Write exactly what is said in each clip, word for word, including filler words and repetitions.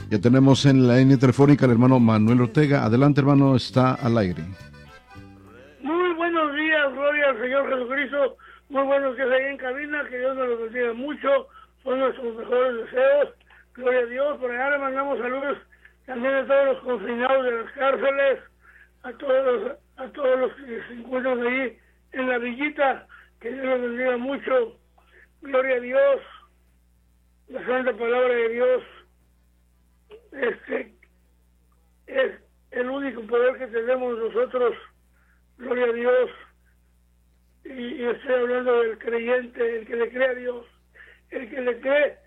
Ya tenemos en la línea telefónica al hermano Manuel Ortega. Adelante, hermano, está al aire. Muy buenos días, gloria al Señor Jesucristo. Muy buenos días ahí en cabina, que Dios nos los bendiga mucho. Son nuestros mejores deseos. Gloria a Dios. Por allá le mandamos saludos también a todos los confinados de las cárceles, a todos los, a todos los que se encuentran ahí en la villita. Que Dios los bendiga mucho. Gloria a Dios. La santa palabra de Dios este es el único poder que tenemos nosotros. Gloria a Dios. Y, y estoy hablando del creyente, el que le cree a Dios, el que le cree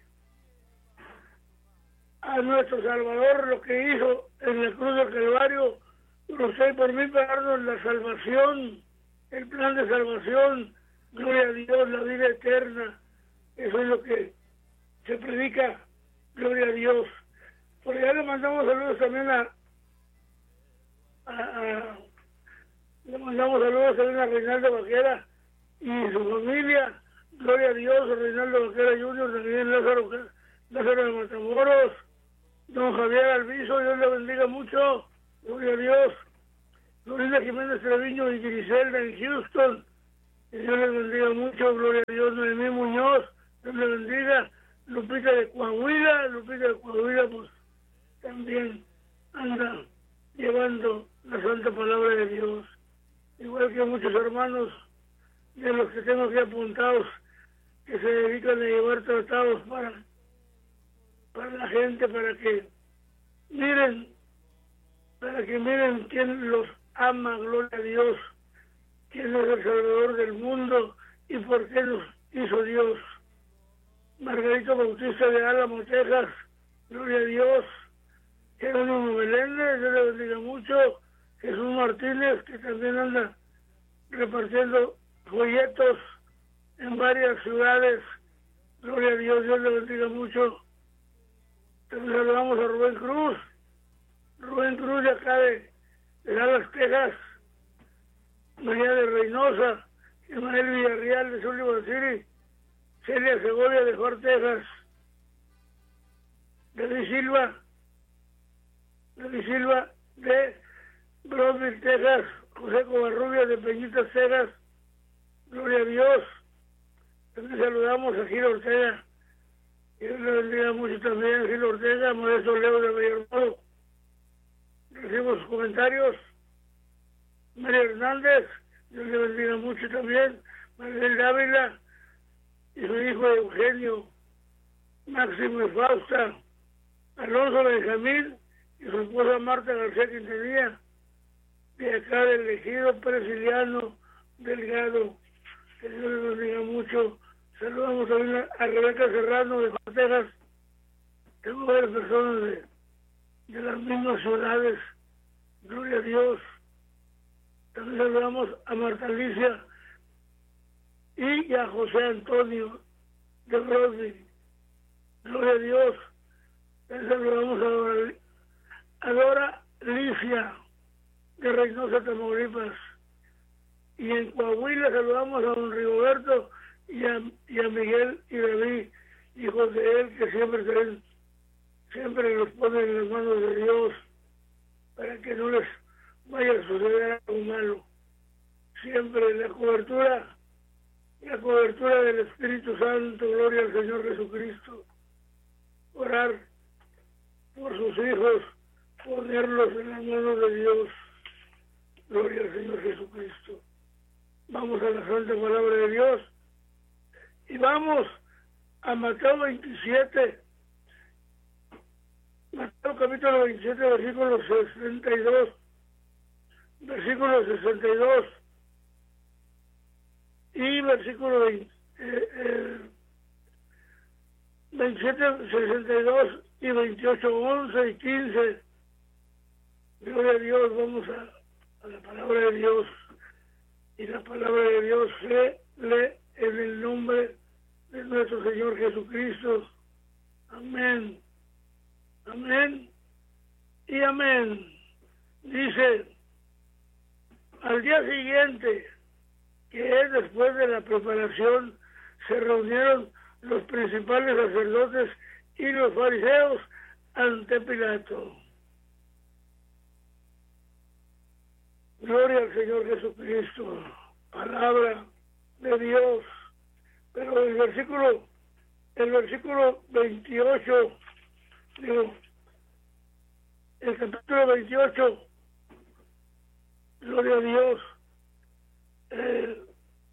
a nuestro Salvador, lo que hizo en la cruz del Calvario, por usted y por mí, para darnos la salvación, el plan de salvación. Gloria a Dios, la vida eterna. Eso es lo que se predica. Gloria a Dios. Por allá le mandamos saludos también a, a, a le mandamos saludos también a Reinaldo Vaquera y su familia. Gloria a Dios, a Reinaldo Vaquera junior, también Lázaro, Lázaro de Matamoros, don Javier Alviso, Dios le bendiga mucho. Gloria a Dios. Lorinda Jiménez Treviño y Griselda en Houston, que Dios les bendiga mucho. Gloria a Dios. Noemí Muñoz, Dios le bendiga. Lupita de Coahuila, Lupita de Coahuila, pues también anda llevando la santa palabra de Dios. Igual que muchos hermanos de los que tengo aquí apuntados, que se dedican a llevar tratados para, para la gente, para que miren, para que miren quién los ama, gloria a Dios, quién es el Salvador del mundo y por qué nos hizo Dios. Margarito Bautista de Álamo, Texas, gloria a Dios. Jerónimo Meléndez, Dios le bendiga mucho. Jesús Martínez, que también anda repartiendo folletos en varias ciudades. Gloria a Dios, Dios le bendiga mucho. También saludamos a Rubén Cruz. Rubén Cruz de acá de, de Dallas, Texas. María de Reynosa. Emanuel Villarreal de Sullivan City. Celia Segovia de Fort Texas. David Silva. David Silva de Brownsville, Texas. José Covarrubias de Peñitas, Texas. Gloria a Dios. También saludamos a Gil Ortega. Dios le bendiga mucho también. Gil Ortega, Modesto Leo de Vallarmado. Recibo sus comentarios. María Hernández, Dios le bendiga mucho también. Maribel Dávila y su hijo Eugenio, Máximo y Fausta, Alonso Benjamín y su esposa Marta García Quintanilla, de acá del ejido Presiliano Delgado. Que Dios les bendiga mucho. Saludamos también a, a Rebeca Serrano de Texas. Tengo varias personas de, de las mismas ciudades. Gloria a Dios. También saludamos a Marta Alicia y a José Antonio de Brody. Gloria a Dios. También saludamos a Dora, a Dora Licia de Reynosa, Tamaulipas. Y en Coahuila saludamos a don Rigoberto y a, y a Miguel y David, hijos de él, que siempre traen, siempre los ponen en las manos de Dios para que no les vaya a suceder algo malo. Siempre la cobertura, la cobertura del Espíritu Santo, gloria al Señor Jesucristo. Orar por sus hijos, ponerlos en las manos de Dios. Gloria al Señor Jesucristo. Vamos a la santa palabra de Dios y vamos a Mateo veintisiete. Mateo capítulo veintisiete, versículo sesenta y dos. Versículo sesenta y dos. Y versículo veinte, eh, eh, veintisiete, sesenta y dos y veintiocho, once y quince. Gloria a Dios, vamos a, a la palabra de Dios. Y la palabra de Dios se lee en el nombre de nuestro Señor Jesucristo. Amén. Amén y amén. Dice, al día siguiente, que es después de la preparación, se reunieron los principales sacerdotes y los fariseos ante Pilato. Gloria al Señor Jesucristo, palabra de Dios. Pero el versículo, el versículo veintiocho, digo, el capítulo veintiocho, gloria a Dios, eh,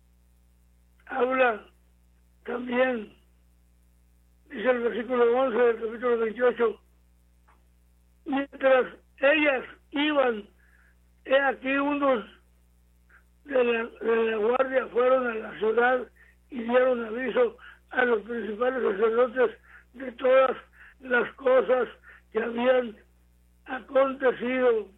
habla también, dice el versículo once del capítulo veintiocho, mientras ellas iban, he aquí unos de la, de la guardia fueron a la ciudad y dieron aviso a los principales sacerdotes de todas las cosas que habían acontecido.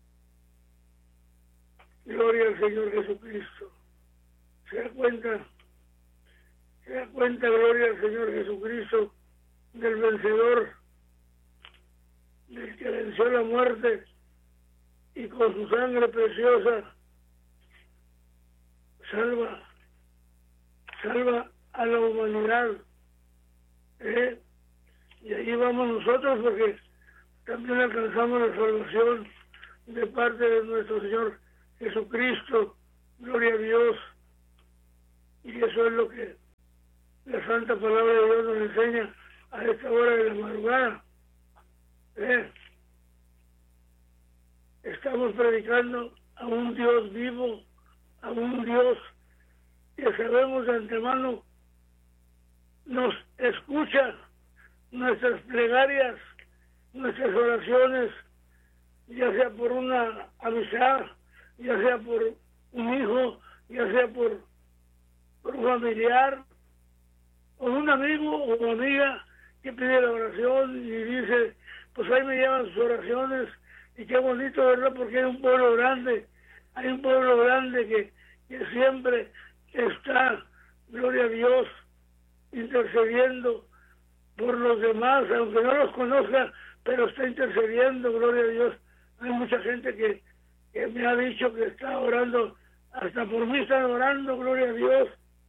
Gloria al Señor Jesucristo. ¿Se da cuenta? ¿Se da cuenta, gloria al Señor Jesucristo, del vencedor, del que venció la muerte y con su sangre preciosa salva, salva a la humanidad? ¿Eh? Y ahí vamos nosotros, porque también alcanzamos la salvación de parte de nuestro Señor Jesucristo. Gloria a Dios. Y eso es lo que la santa palabra de Dios nos enseña a esta hora de la madrugada. ¿Eh? Estamos predicando a un Dios vivo, a un Dios que sabemos de antemano nos escucha nuestras plegarias, nuestras oraciones, ya sea por una amistad, ya sea por un hijo, ya sea por, por un familiar, o un amigo o una amiga que pide la oración y dice, pues ahí me llevan sus oraciones, y qué bonito, ¿verdad? Porque hay un pueblo grande, hay un pueblo grande que, que siempre está, gloria a Dios, intercediendo por los demás, aunque no los conozca, pero está intercediendo, gloria a Dios. Hay mucha gente que, que me ha dicho que está orando, hasta por mí están orando, gloria a Dios.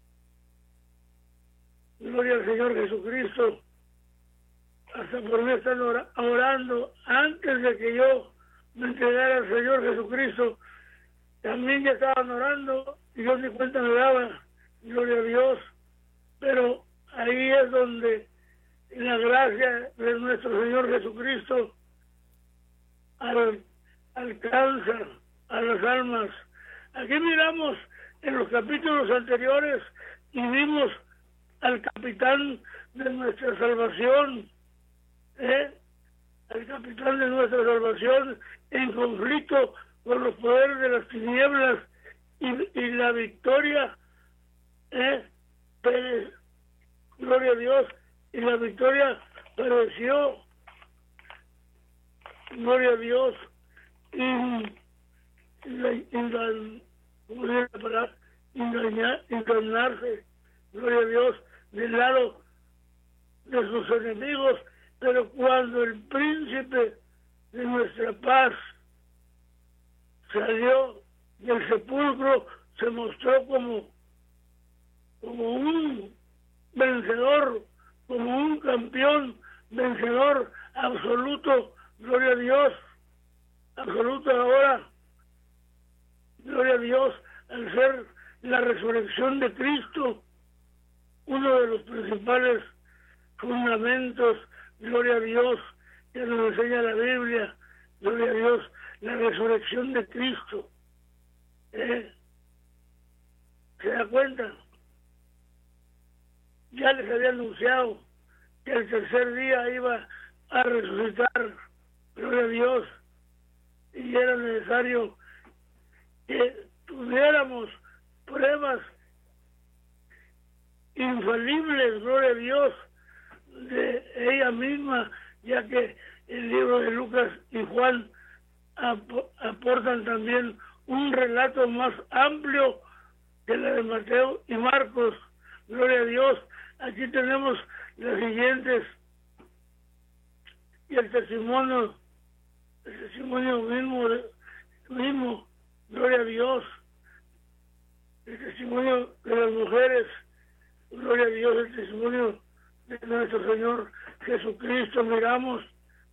Gloria al Señor Jesucristo. Hasta por mí están orando antes de que yo me entregara al Señor Jesucristo. También ya estaban orando y yo ni cuenta me daba, gloria a Dios. Pero ahí es donde la gracia de nuestro Señor Jesucristo al, alcanza a las almas. Aquí miramos en los capítulos anteriores y vimos al capitán de nuestra salvación, ¿eh? al capitán de nuestra salvación en conflicto con los poderes de las tinieblas y, y la victoria, ¿eh? Pero, gloria a Dios, y la victoria pareció, gloria a Dios, y, y la, y la, ¿cómo se llama? Engañar, encarnarse, gloria a Dios, del lado de sus enemigos. Pero cuando el príncipe de nuestra paz salió del sepulcro, se mostró como, como un vencedor, como un campeón vencedor absoluto, gloria a Dios, absoluto ahora, gloria a Dios, al ser la resurrección de Cristo, uno de los principales fundamentos, gloria a Dios, que nos enseña la Biblia, gloria a Dios, la resurrección de Cristo. ¿Eh? ¿Se da cuenta? Ya les había anunciado que el tercer día iba a resucitar, gloria a Dios, y era necesario que tuviéramos pruebas infalibles, gloria a Dios, de ella misma, ya que el libro de Lucas y Juan ap- aportan también un relato más amplio que la de Mateo y Marcos, gloria a Dios. Aquí tenemos las siguientes, y el testimonio, el testimonio mismo, mismo, gloria a Dios, el testimonio de las mujeres, gloria a Dios, el testimonio de nuestro Señor Jesucristo. Miramos,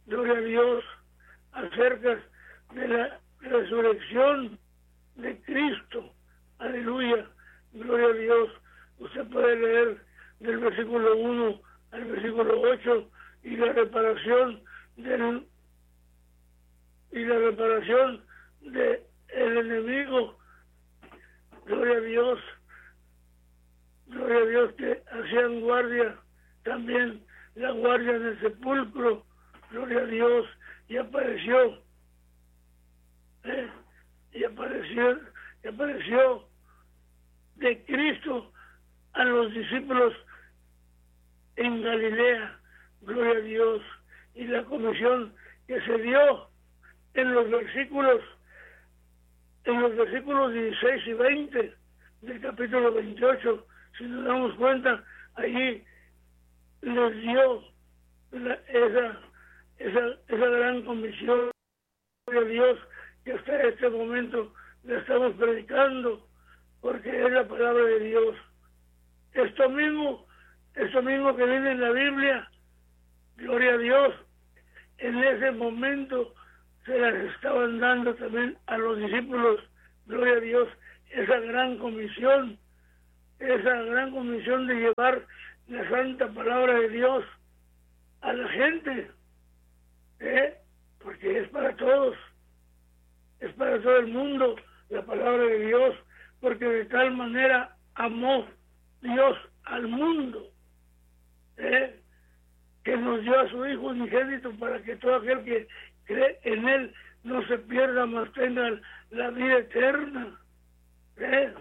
gloria a Dios, acerca de la resurrección de Cristo. Aleluya, gloria a Dios. Usted puede leer del versículo uno al versículo ocho y la reparación del y la reparación del enemigo. Gloria a Dios, gloria a Dios, que hacían guardia, también la guardia en el sepulcro, gloria a Dios, y apareció, ¿eh? y apareció, y apareció de Cristo a los discípulos en Galilea, gloria a Dios, y la comisión que se dio en los versículos en los versículos dieciséis y veinte del capítulo veintiocho, si nos damos cuenta, allí les dio la, esa, esa, esa gran comisión, gloria a Dios, que hasta este momento la estamos predicando, porque es la palabra de Dios. Esto mismo, esto mismo que viene en la Biblia, gloria a Dios, en ese momento se las estaban dando también a los discípulos, gloria a Dios, esa gran comisión, esa gran comisión de llevar la santa palabra de Dios a la gente, ¿eh? Porque es para todos, es para todo el mundo la palabra de Dios, porque de tal manera amó Dios al mundo, ¿eh? que nos dio a su Hijo unigénito para que todo aquel que cree en Él no se pierda, mas tenga la vida eterna. ¿Eh?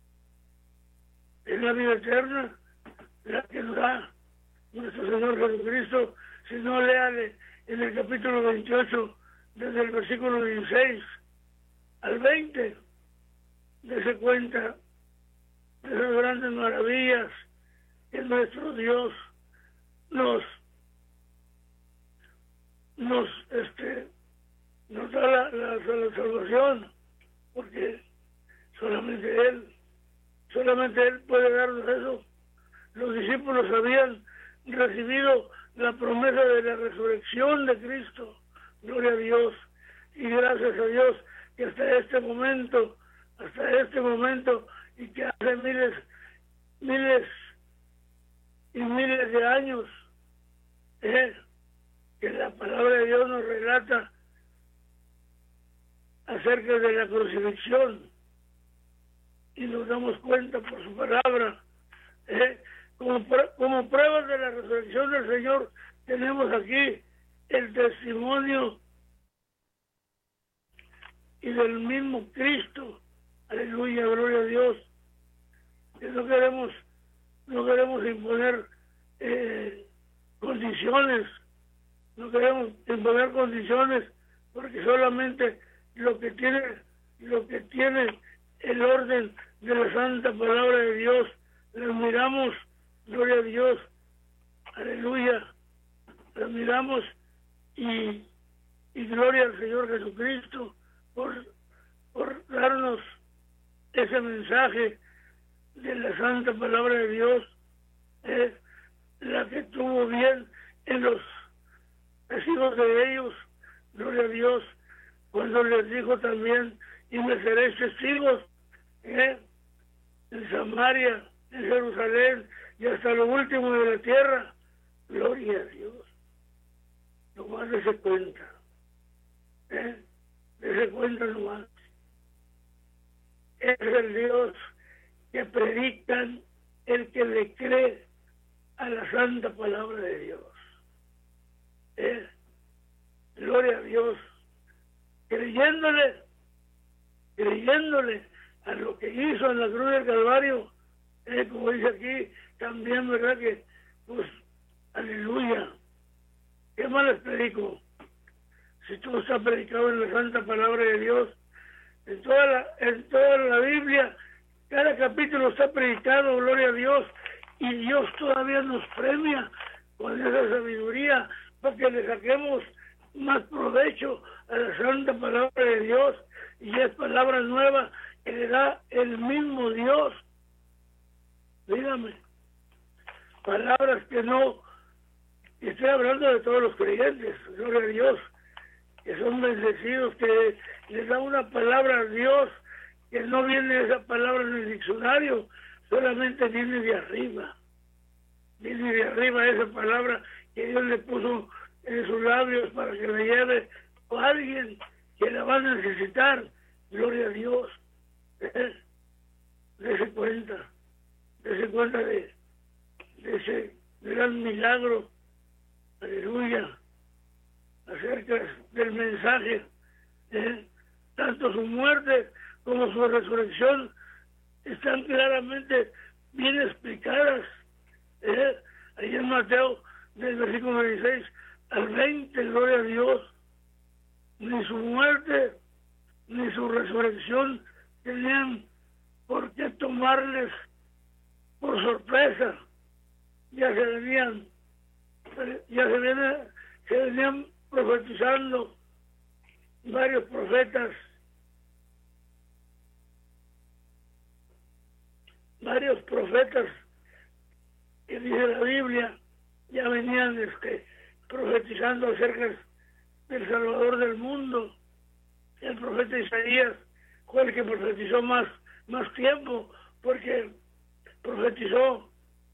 Es la vida eterna la que nos da nuestro Señor Jesucristo. Si no, léale en el capítulo veintiocho, desde el versículo dieciséis al veinte, dése cuenta de esas grandes maravillas que nuestro Dios nos nos este nos da la, la, la salvación, porque solamente Él solamente Él puede darnos eso. Los discípulos habían recibido la promesa de la resurrección de Cristo, gloria a Dios, y gracias a Dios que hasta este momento hasta este momento y que hace miles miles y miles de años eh, que la palabra de Dios nos relata acerca de la crucifixión, y nos damos cuenta por su palabra, eh, como, como pruebas de la resurrección del Señor. Tenemos aquí el testimonio y del mismo Cristo. Aleluya, gloria a Dios. Que no queremos no queremos imponer eh, condiciones, no queremos imponer condiciones, porque solamente lo que tiene lo que tiene el orden de la santa palabra de Dios, la miramos, gloria a Dios, aleluya, la miramos y, y gloria al Señor Jesucristo por, por darnos ese mensaje de la santa palabra de Dios, es la que tuvo bien en los hijos de ellos, gloria a Dios, cuando les dijo también: y me seréis testigos ¿eh? en Samaria, en Jerusalén y hasta lo último de la tierra. Gloria a Dios. Nomás dése cuenta, ¿eh? dése cuenta nomás. Es el Dios que predican el que le cree a la santa palabra de Dios. ¿Eh? Gloria a Dios. Creyéndole, creyéndole a lo que hizo en la cruz del Calvario, eh, como dice aquí, también, ¿verdad? Que, pues, aleluya. ¿Qué más les predico? Si todo está predicado en la santa palabra de Dios, en toda la, en toda la Biblia, cada capítulo está predicado, gloria a Dios, y Dios todavía nos premia con esa sabiduría para que le saquemos más provecho a la santa palabra de Dios, y es palabra nueva que le da el mismo Dios. Dígame, palabras que no Y estoy hablando de todos los creyentes, gloria a Dios, que son bendecidos, que les da una palabra a Dios, que no viene esa palabra en el diccionario, solamente viene de arriba. Viene de arriba esa palabra que Dios le puso en sus labios para que le lleve a alguien que la va a necesitar. Gloria a Dios. ¿Eh? Dese cuenta, dese cuenta de, de ese gran milagro, aleluya, acerca del mensaje. ¿Eh? Tanto su muerte como su resurrección están claramente bien explicadas. ¿Eh? Ahí en Mateo, del versículo dieciséis al veinte, gloria a Dios. Ni su muerte ni su resurrección tenían por qué tomarles por sorpresa. Ya se venían, ya se venían, se venían profetizando varios profetas, varios profetas que dice la Biblia, ya venían este, profetizando acerca del Salvador del mundo. El profeta Isaías fue el que profetizó más, más tiempo, porque profetizó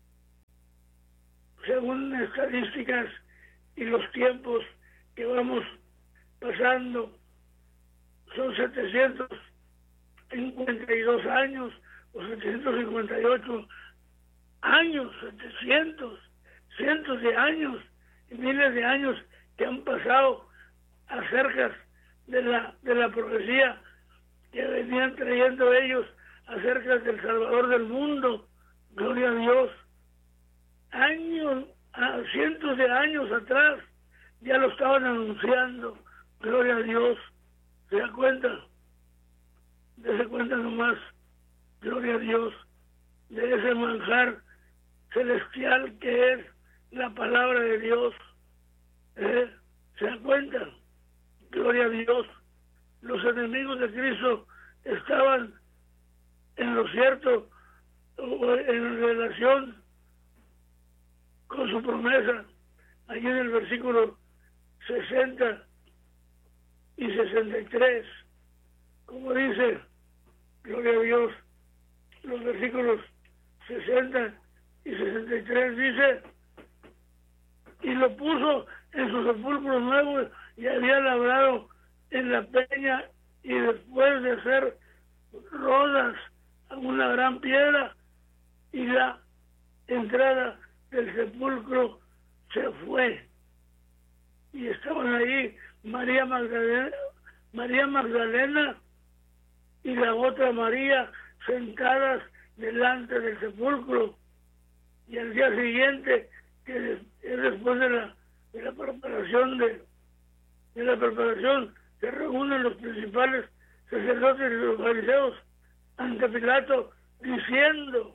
según estadísticas y los tiempos que vamos pasando, son setecientos cincuenta y dos años o setecientos cincuenta y ocho años, setecientos, cientos de años y miles de años que han pasado acerca de la, de la profecía que venían trayendo ellos acerca del Salvador del mundo. Gloria a Dios. Años, a cientos de años atrás ya lo estaban anunciando. Gloria a Dios. ¿Se da cuenta? Dese cuenta nomás, gloria a Dios, de ese manjar celestial que es la palabra de Dios. ¿Eh? ¿Se da cuenta? Gloria a Dios. Los enemigos de Cristo estaban en lo cierto en relación con su promesa. Allí en el versículo sesenta y sesenta y tres, como dice, gloria a Dios, los versículos sesenta y sesenta y tres dice: y lo puso en su sepulcro nuevo y había labrado en la peña, y después de hacer rodas a una gran piedra, y la entrada del sepulcro se fue. Y estaban ahí María Magdalena, María Magdalena y la otra María sentadas delante del sepulcro. Y al día siguiente, que es después de la, de la preparación de, de la preparación, se reúnen los principales sacerdotes y los fariseos ante Pilato, diciendo: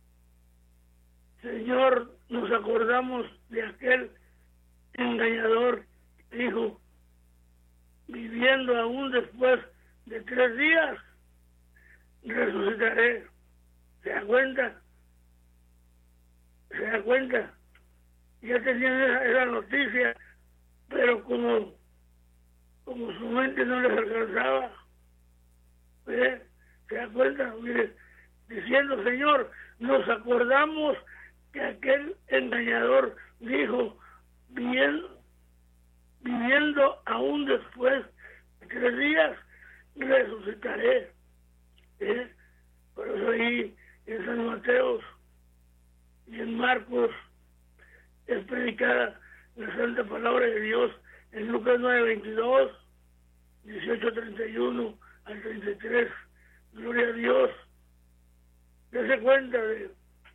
Señor, nos acordamos de aquel engañador que dijo: viviendo aún después de tres días, resucitaré. ¿Se da cuenta? ¿Se da cuenta? Ya tenían esa, esa noticia, pero como, como su mente no les alcanzaba, ¿eh? ¿Se da cuenta? Mire, diciendo: Señor, nos acordamos que aquel engañador dijo: bien, viviendo aún después de tres días, resucitaré. ¿Eh? Por eso ahí en San Mateo y en Marcos es predicada la santa palabra de Dios en Lucas nueve veintidós, dieciocho treinta y uno al treinta y tres. Gloria a Dios. Dese cuenta de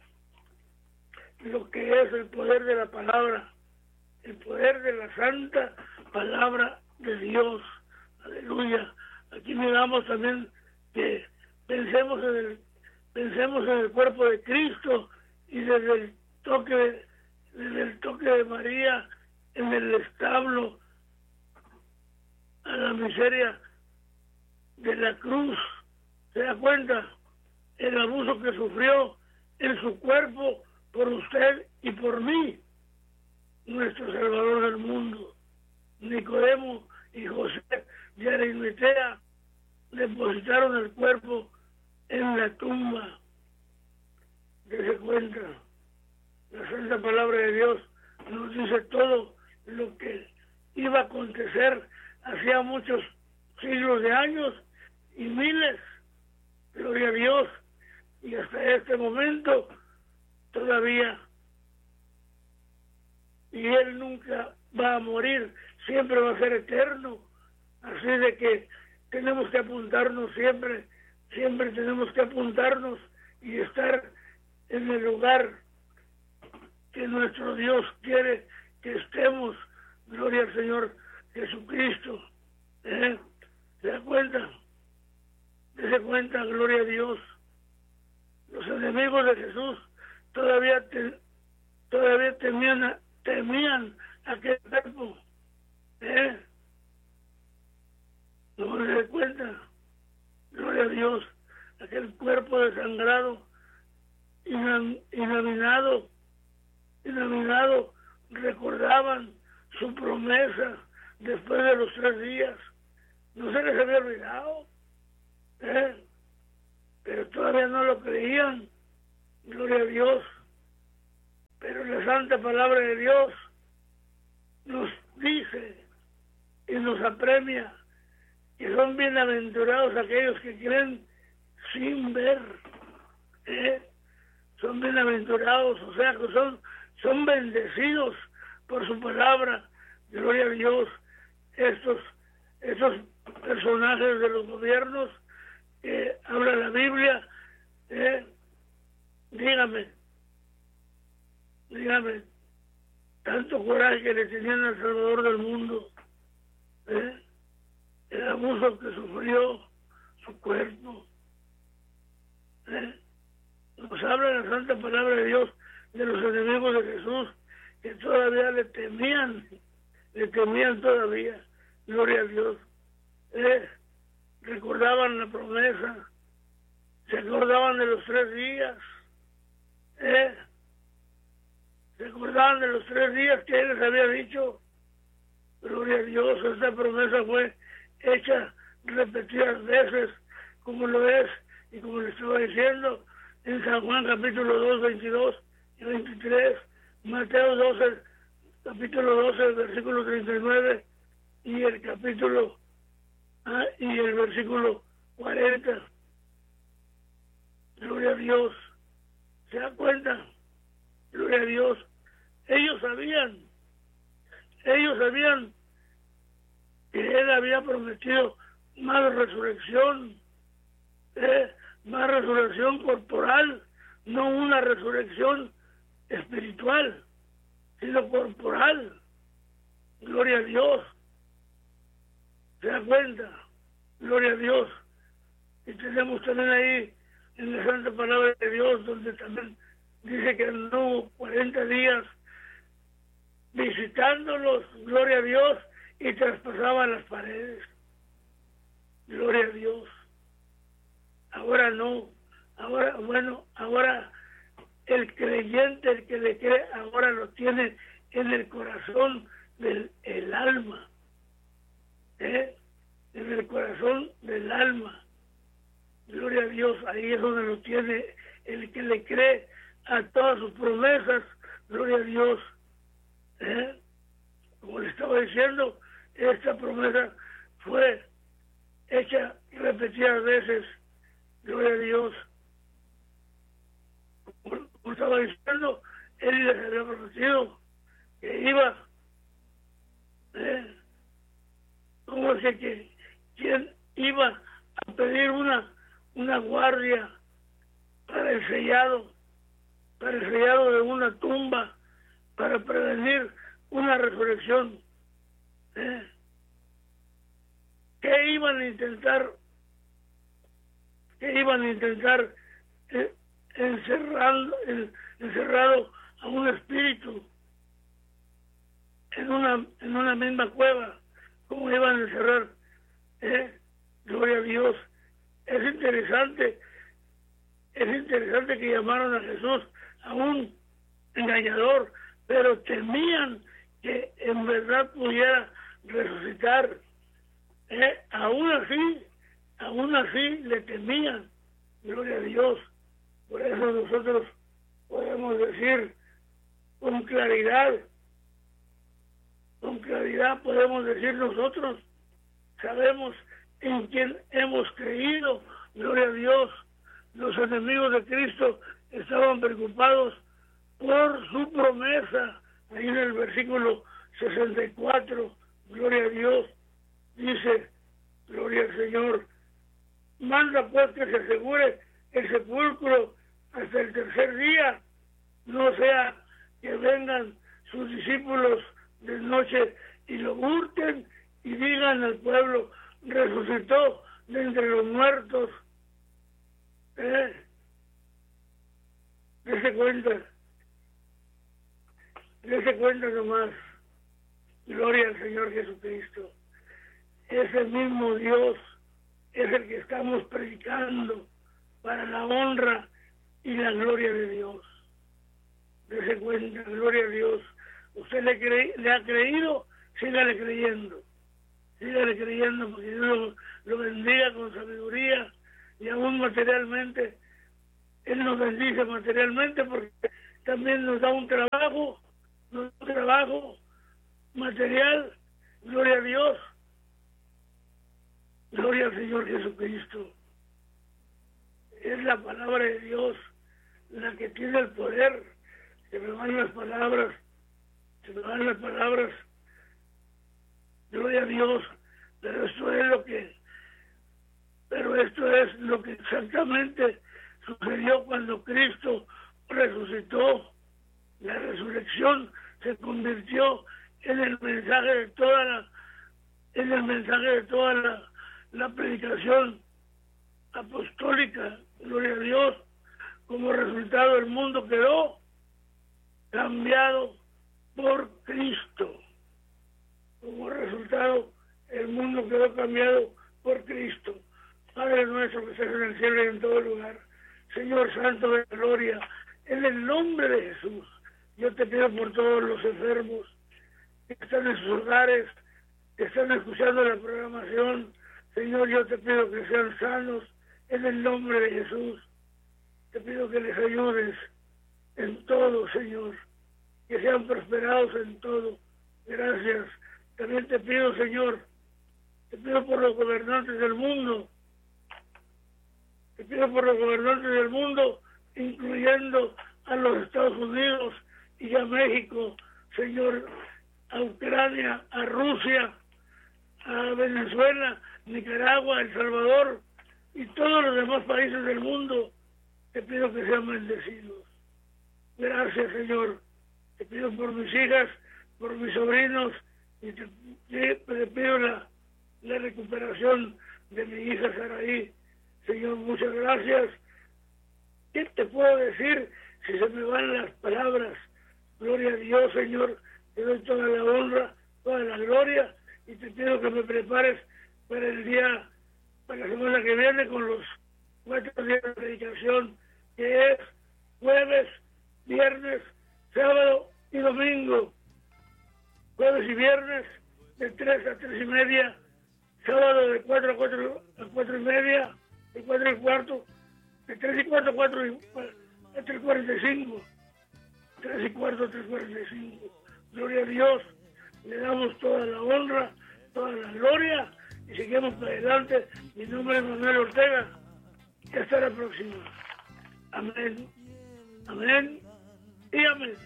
lo que es el poder de la palabra, el poder de la santa palabra de Dios. Aleluya. Aquí miramos también que pensemos en el pensemos en el cuerpo de Cristo, y desde el toque de, desde el toque de María en el establo a la miseria de la cruz. ¿Se da cuenta? El abuso que sufrió en su cuerpo por usted y por mí. nuestro Salvador del mundo. Nicodemo y José de Arimatea depositaron el cuerpo en la tumba. Dese cuenta, la santa palabra de Dios nos dice todo lo que iba a acontecer hacía muchos siglos de años y miles, gloria a Dios, y hasta este momento todavía. Y Él nunca va a morir, siempre va a ser eterno. Así de que tenemos que apuntarnos siempre, siempre tenemos que apuntarnos y estar en el lugar que nuestro Dios quiere que estemos. Gloria al Señor Jesucristo. ¿Eh? ¿Se da cuenta? ¿Se cuenta? Gloria a Dios. Los enemigos de Jesús todavía te, todavía temían, temían aquel cuerpo. ¿Eh? ¿No se da cuenta? Gloria a Dios. Aquel cuerpo desangrado, inam, inaminado, inaminado, recordaban su promesa después de los tres días. No se les había olvidado, ¿eh? Pero todavía no lo creían. Gloria a Dios. Pero la santa palabra de Dios nos dice y nos apremia que son bienaventurados aquellos que creen sin ver, ¿eh? Son bienaventurados, o sea que son, son bendecidos por su palabra. Gloria a Dios. Estos, estos personajes de los gobiernos que habla la Biblia, ¿eh? dígame, dígame, tanto coraje que le tenían al Salvador del mundo, ¿eh? el abuso que sufrió su cuerpo. ¿Eh? Nos habla la santa palabra de Dios de los enemigos de Jesús que todavía le temían, le temían todavía. Gloria a Dios. ¿Eh? Recordaban la promesa, se acordaban de los tres días, ¿eh? se acordaban de los tres días que Él les había dicho. Gloria a Dios. Esta promesa fue hecha repetidas veces, como lo es y como le estaba diciendo en San Juan capítulo dos, veintidós y veintitrés, Mateo doce, capítulo doce, versículo treinta y nueve, y el capítulo ah, y el versículo cuarenta. Gloria a Dios. ¿Se dan cuenta? Gloria a Dios. Ellos sabían, ellos sabían que Él había prometido más resurrección, ¿eh? más resurrección corporal, no una resurrección espiritual, sino corporal. Gloria a Dios. ¿Se da cuenta? Gloria a Dios. Y tenemos también ahí en la santa palabra de Dios, donde también dice que anduvo cuarenta días visitándolos, gloria a Dios, y traspasaba las paredes. Gloria a Dios. Ahora no, ahora, bueno, ahora el creyente, el que le cree, ahora lo tiene en el corazón del el alma, ¿eh? en el corazón del alma. Gloria a Dios, ahí es donde lo tiene el que le cree a todas sus promesas. Gloria a Dios. ¿Eh? Como le estaba diciendo, esta promesa fue hecha repetidas veces. Gloria a Dios. Como, como estaba diciendo, Él les había prometido que iba. ¿Eh? ¿Cómo es que, que quién iba a pedir una una guardia para el sellado, para el sellado de una tumba, para prevenir una resurrección? ¿Eh? ¿Qué iban a intentar? ¿Qué iban a intentar eh, encerrando, en, encerrado a un espíritu en una en una misma cueva? ¿Cómo iban a encerrar? ¿Eh? Gloria a Dios. Es interesante, es interesante que llamaron a Jesús a un engañador, pero temían que en verdad pudiera resucitar. Eh, aún así, aún así le temían, gloria a Dios. Por eso nosotros podemos decir con claridad, con claridad podemos decir nosotros, sabemos en quién hemos creído, gloria a Dios. Los enemigos de Cristo estaban preocupados por su promesa, ahí en el versículo sesenta y cuatro, gloria a Dios, dice, gloria al Señor, manda pues que se asegure el sepulcro hasta el tercer día, no sea que vengan sus discípulos de noche y lo hurten y digan al pueblo, resucitó de entre los muertos. ¿Eh? Dese cuenta, dese cuenta nomás, gloria al Señor Jesucristo. Ese mismo Dios es el que estamos predicando para la honra y la gloria de Dios. Dese cuenta, gloria a Dios. Usted le, cre le ha creído, sígale creyendo. Sígale creyendo porque Dios lo, lo bendiga con sabiduría y aún materialmente. Él nos bendice materialmente porque también nos da un trabajo, nos da un trabajo material. Gloria a Dios. Gloria al Señor Jesucristo. Es la palabra de Dios la que tiene el poder. Se me van las palabras, se me van las palabras. Gloria a Dios. Pero esto es lo que, pero esto es lo que exactamente sucedió cuando Cristo resucitó. La resurrección se convirtió en el mensaje de toda la, en el mensaje de toda la, la predicación apostólica. Gloria a Dios. Como resultado el mundo quedó cambiado por Cristo. Como resultado el mundo quedó cambiado por Cristo. Padre nuestro que estás en el cielo y en todo lugar, Señor Santo de gloria, en el nombre de Jesús, yo te pido por todos los enfermos que están en sus hogares, que están escuchando la programación. Señor, yo te pido que sean sanos en el nombre de Jesús. Te pido que les ayudes en todo, Señor, que sean prosperados en todo. Gracias. También te pido, Señor, te pido por los gobernantes del mundo, te pido por los gobernantes del mundo, incluyendo a los Estados Unidos y a México, Señor, a Ucrania, a Rusia, a Venezuela, Nicaragua, El Salvador y todos los demás países del mundo. Te pido que sean bendecidos. Gracias, Señor. Te pido por mis hijas, por mis sobrinos, y te, te, te pido la, la recuperación de mi hija Saraí. Señor, muchas gracias. ¿Qué te puedo decir si se me van las palabras? Gloria a Dios, Señor. Te doy toda la honra, toda la gloria, y te pido que me prepares para el día, para la semana que viene, con los cuatro días de predicación, que es jueves, viernes, sábado y domingo. Jueves y viernes de tres a tres y media, sábado de cuatro a cuatro a cuatro y media, de cuatro y cuarto, de tres y cuarto a cuatro y a tres cuarenta y cinco, tres y cuarto a tres cuarenta y cinco. Gloria a Dios, le damos toda la honra, toda la gloria y seguimos para adelante. Mi nombre es Manuel Ortega y hasta la próxima. Amén, amén y amén.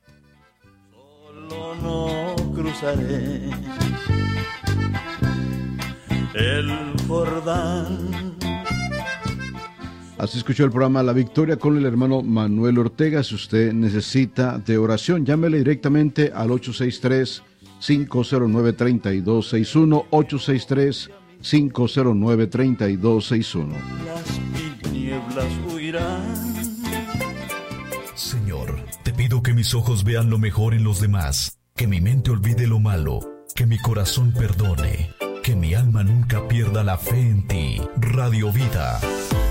Solo no cruzaré el Jordán. Así escuchó el programa La Victoria con el hermano Manuel Ortega. Si usted necesita de oración, llámele directamente al ocho seis tres, cinco cero nueve, tres dos seis uno, ocho seis tres, cinco cero nueve, tres dos seis uno. Las tinieblas huirán. Señor, te pido que mis ojos vean lo mejor en los demás, que mi mente olvide lo malo, que mi corazón perdone, que mi alma nunca pierda la fe en ti. Radio Vida.